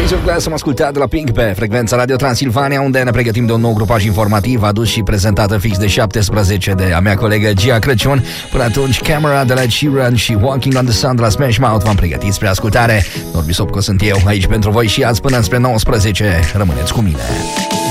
Piece of Glass am ascultat de la Pink pe frecvența Radio Transilvania, unde ne pregătim de un nou grupaj informativ adus și prezentată fix de 17 de a mea colegă Gia Crăciun. Până atunci, Camera de la Ed Sheeran și Walking on the Sun de la Smash Mouth v-am pregătit spre ascultare. Norbi Sopco sunt eu, aici pentru voi și azi până spre 19. Rămâneți cu mine.